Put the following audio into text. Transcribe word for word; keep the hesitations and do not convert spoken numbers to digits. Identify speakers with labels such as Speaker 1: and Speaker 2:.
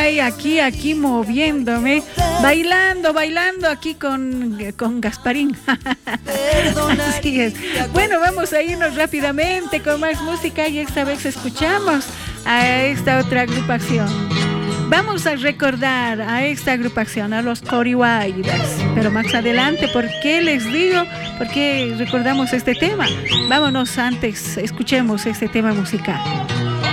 Speaker 1: ay, aquí, aquí moviéndome, bailando, bailando aquí con, con Gasparín. Así es. Bueno, vamos a irnos rápidamente con más música y esta vez escuchamos a esta otra agrupación. Vamos a recordar a esta agrupación, a los Corihuaylas, pero más adelante, ¿por qué les digo? ¿Por qué recordamos este tema? Vámonos antes, escuchemos este tema musical.